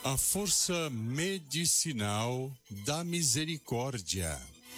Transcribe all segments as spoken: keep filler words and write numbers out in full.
A força medicinal da misericórdia.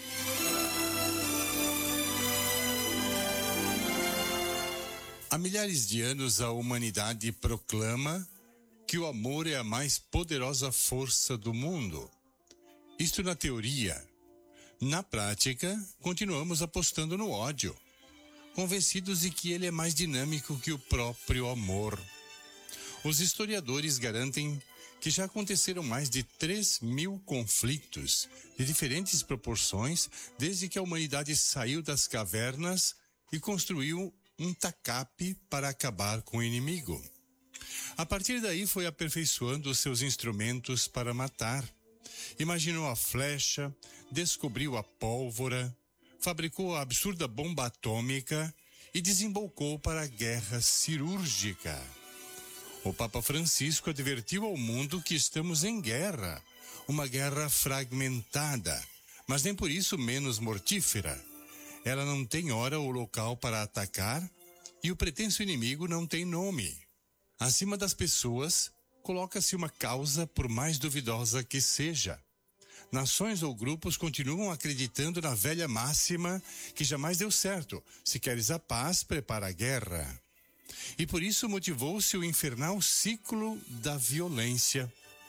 Há milhares de anos a humanidade proclama que o amor é a mais poderosa força do mundo. Isto na teoria. Na prática, continuamos apostando no ódio, convencidos de que ele é mais dinâmico que o próprio amor. Os historiadores garantem que já aconteceram mais de três mil conflitos de diferentes proporções desde que a humanidade saiu das cavernas e construiu um tacape para acabar com o inimigo. A partir daí foi aperfeiçoando os seus instrumentos para matar. Imaginou a flecha, descobriu a pólvora, fabricou a absurda bomba atômica e desembocou para a guerra cirúrgica. O Papa Francisco advertiu ao mundo que estamos em guerra, uma guerra fragmentada, mas nem por isso menos mortífera. Ela não tem hora ou local para atacar e o pretenso inimigo não tem nome. Acima das pessoas, coloca-se uma causa por mais duvidosa que seja. Nações ou grupos continuam acreditando na velha máxima que jamais deu certo: se queres a paz, prepara a guerra. E por isso motivou-se o infernal ciclo da violência.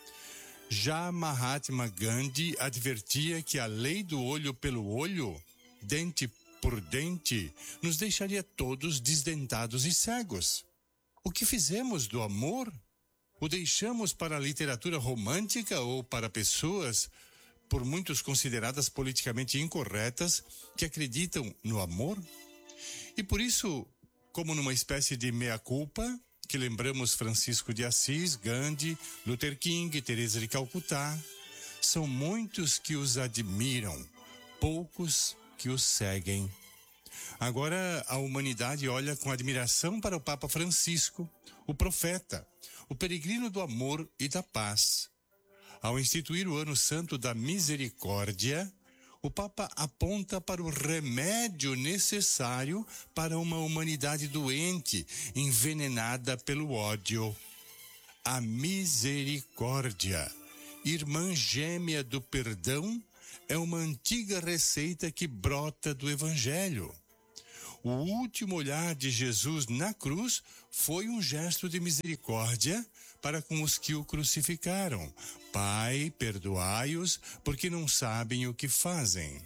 Já Mahatma Gandhi advertia que a lei do olho pelo olho, dente por dente, nos deixaria todos desdentados e cegos. O que fizemos do amor? O deixamos para a literatura romântica ou para pessoas, por muitos consideradas politicamente incorretas, que acreditam no amor? E por isso, como numa espécie de mea-culpa, que lembramos Francisco de Assis, Gandhi, Luther King, Teresa de Calcutá, são muitos que os admiram, poucos que os seguem. Agora a humanidade olha com admiração para o Papa Francisco, o profeta, o peregrino do amor e da paz. Ao instituir o Ano Santo da Misericórdia, o Papa aponta para o remédio necessário para uma humanidade doente, envenenada pelo ódio. A misericórdia, irmã gêmea do perdão, é uma antiga receita que brota do Evangelho. O último olhar de Jesus na cruz foi um gesto de misericórdia para com os que o crucificaram. Pai, perdoai-os, porque não sabem o que fazem.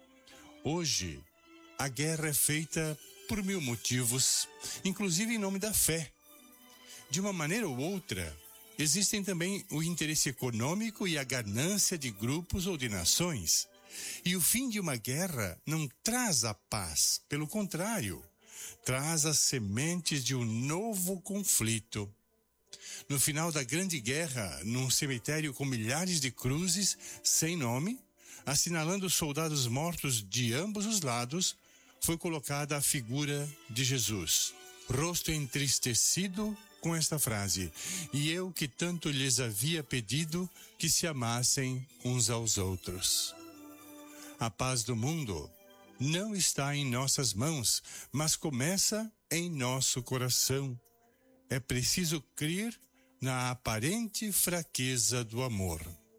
Hoje, a guerra é feita por mil motivos, inclusive em nome da fé. De uma maneira ou outra, existem também o interesse econômico e a ganância de grupos ou de nações. E o fim de uma guerra não traz a paz, pelo contrário, traz as sementes de um novo conflito. No final da Grande Guerra, num cemitério com milhares de cruzes, sem nome, assinalando os soldados mortos de ambos os lados, foi colocada a figura de Jesus, rosto entristecido, com esta frase: e eu que tanto lhes havia pedido que se amassem uns aos outros. A paz do mundo não está em nossas mãos, mas começa em nosso coração. É preciso crer na aparente fraqueza do amor.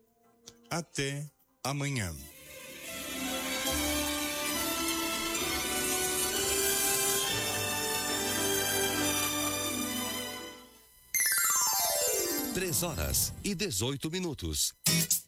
Até amanhã. Três horas e dezoito minutos.